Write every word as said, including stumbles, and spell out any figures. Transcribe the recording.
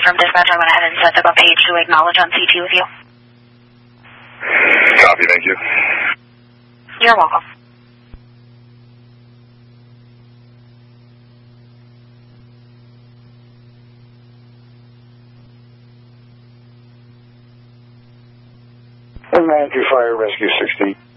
from dispatch. I went ahead and set up a page to acknowledge on C T with you. Copy, thank you. You're welcome. one nine two Fire Rescue sixteen.